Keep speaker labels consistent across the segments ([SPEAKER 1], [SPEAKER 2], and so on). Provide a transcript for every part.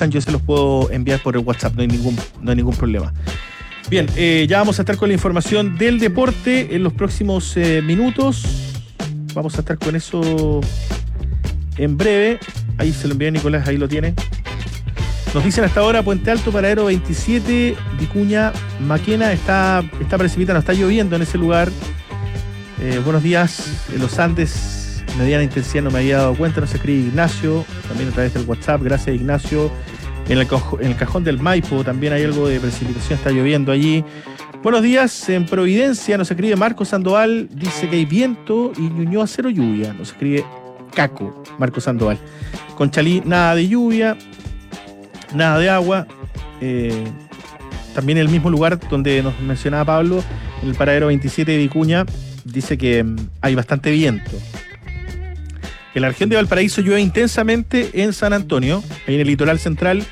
[SPEAKER 1] gustan, yo se los puedo enviar por el WhatsApp, no hay ningún problema. Bien, ya vamos a estar con la información del deporte en los próximos minutos. Vamos a estar con eso en breve. Ahí se lo envié a Nicolás, ahí lo tiene. Nos dicen hasta ahora Puente Alto, Paradero 27, Vicuña, Maquena, está precipitando, está lloviendo en ese lugar. Buenos días, en los Andes, mediana intensidad, no me había dado cuenta, nos escribe Ignacio, también a través del WhatsApp, gracias Ignacio. En el cajón del Maipo también hay algo de precipitación, está lloviendo allí. Buenos días, en Providencia nos escribe Marco Sandoval, dice que hay viento y Ñuñoa cero lluvia, nos escribe Caco, Marco Sandoval. Conchalí, nada de lluvia, nada de agua. También en el mismo lugar donde nos mencionaba Pablo, en el Paradero 27 de Vicuña, dice que hay bastante viento. En la región de Valparaíso llueve intensamente en San Antonio, ahí en el litoral central.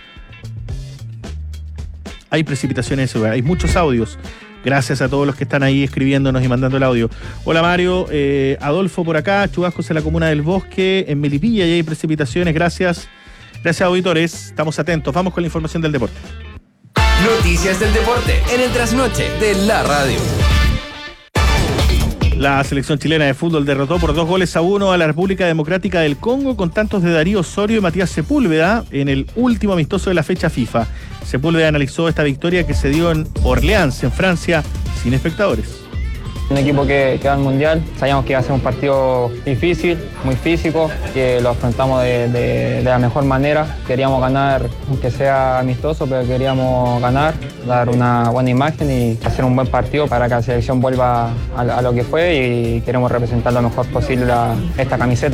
[SPEAKER 1] Hay precipitaciones en ese lugar, hay muchos audios. Gracias a todos los que están ahí escribiéndonos y mandando el audio. Hola Mario, Adolfo por acá, chubascos en la comuna del Bosque, en Melipilla y hay precipitaciones, gracias. Gracias auditores, estamos atentos, vamos con la información del deporte.
[SPEAKER 2] Noticias del deporte en el trasnoche de la radio.
[SPEAKER 1] La selección chilena de fútbol derrotó por 2-1 a la República Democrática del Congo con tantos de Darío Osorio y Matías Sepúlveda en el último amistoso de la fecha FIFA. Sepúlveda analizó esta victoria que se dio en Orleans, en Francia, sin espectadores.
[SPEAKER 3] Un equipo que va al Mundial, sabíamos que iba a ser un partido difícil, muy físico, que lo afrontamos de la mejor manera. Queríamos ganar, aunque sea amistoso, pero queríamos ganar, dar una buena imagen y hacer un buen partido para que la selección vuelva a lo que fue y queremos representar lo mejor posible esta camiseta.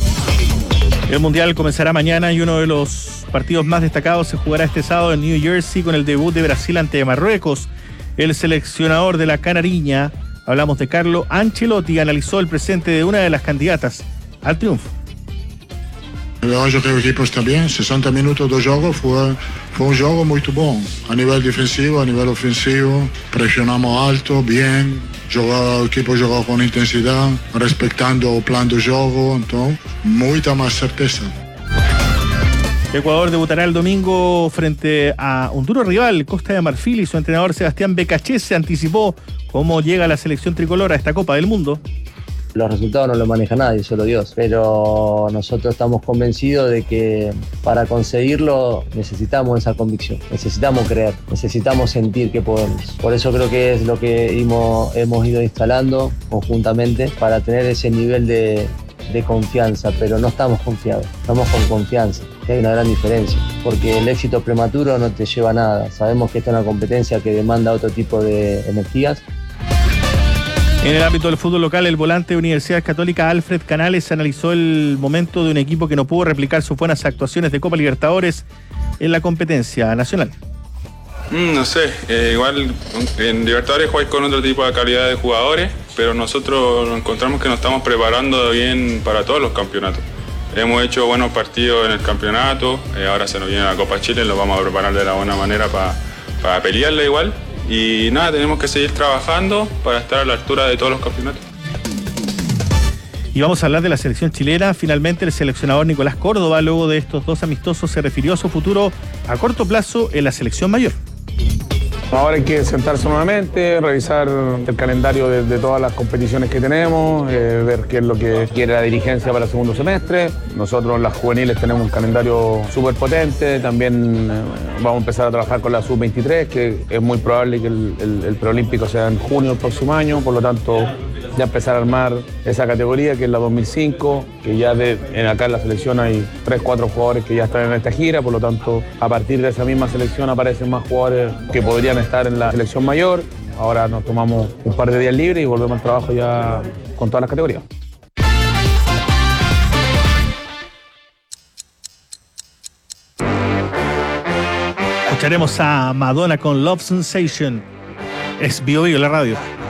[SPEAKER 1] El Mundial comenzará mañana y uno de los partidos más destacados se jugará este sábado en New Jersey con el debut de Brasil ante Marruecos. El seleccionador de la Canariña, hablamos de Carlo Ancelotti, analizó el presente de una de las candidatas al triunfo.
[SPEAKER 4] Hoje o equipo está bien, 60 minutos de juego fue un juego muy bom, a nivel defensivo, a nivel ofensivo, presionamos alto, bien, el equipo jugó con intensidad, respetando el plan de juego, entonces, mucha más certeza.
[SPEAKER 1] Ecuador debutará el domingo frente a un duro rival, Costa de Marfil, y su entrenador Sebastián Becachese anticipó cómo llega la selección tricolor a esta Copa del Mundo.
[SPEAKER 5] Los resultados no los maneja nadie, solo Dios. Pero nosotros estamos convencidos de que para conseguirlo necesitamos esa convicción, necesitamos creer, necesitamos sentir que podemos. Por eso creo que es lo que hemos ido instalando conjuntamente para tener ese nivel de confianza, pero no estamos confiados, estamos con confianza, que hay una gran diferencia, porque el éxito prematuro no te lleva a nada. Sabemos que esta es una competencia que demanda otro tipo de energías.
[SPEAKER 1] En el ámbito del fútbol local, el volante de Universidad Católica Alfred Canales analizó el momento de un equipo que no pudo replicar sus buenas actuaciones de Copa Libertadores en la competencia nacional.
[SPEAKER 6] No sé, igual en Libertadores jugáis con otro tipo de calidad de jugadores, pero nosotros encontramos que nos estamos preparando bien para todos los campeonatos. Hemos hecho buenos partidos en el campeonato, ahora se nos viene la Copa Chile, lo vamos a preparar de la buena manera para pelearla igual. Y nada, tenemos que seguir trabajando para estar a la altura de todos los campeonatos.
[SPEAKER 1] Y vamos a hablar de la selección chilena. Finalmente el seleccionador Nicolás Córdoba, luego de estos dos amistosos, se refirió a su futuro a corto plazo en la selección mayor.
[SPEAKER 7] Ahora hay que sentarse nuevamente, revisar el calendario de todas las competiciones que tenemos, ver qué es lo que quiere la dirigencia para el segundo semestre. Nosotros las juveniles tenemos un calendario súper potente, también vamos a empezar a trabajar con la sub-23, que es muy probable que el preolímpico sea en junio del próximo año, por lo tanto ya empezar a armar esa categoría que es la 2005, que ya acá en la selección hay 3-4 jugadores que ya están en esta gira, por lo tanto a partir de esa misma selección aparecen más jugadores que podrían estar en la selección mayor. Ahora nos tomamos un par de días libres y volvemos al trabajo ya con todas las categorías.
[SPEAKER 1] Escucharemos a Madonna con Love Sensation. Es Bio Bio la radio.